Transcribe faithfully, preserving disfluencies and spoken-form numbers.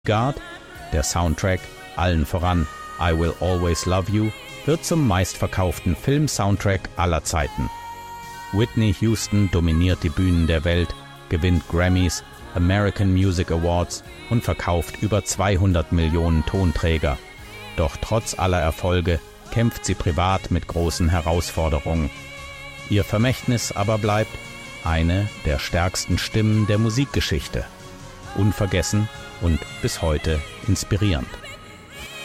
Guard, der Soundtrack, allen voran I Will Always Love You, wird zum meistverkauften Film-Soundtrack aller Zeiten. Whitney Houston dominiert die Bühnen der Welt, gewinnt Grammys, American Music Awards und verkauft über zweihundert Millionen Tonträger. Doch trotz aller Erfolge kämpft sie privat mit großen Herausforderungen. Ihr Vermächtnis aber bleibt eine der stärksten Stimmen der Musikgeschichte. Unvergessen und bis heute inspirierend.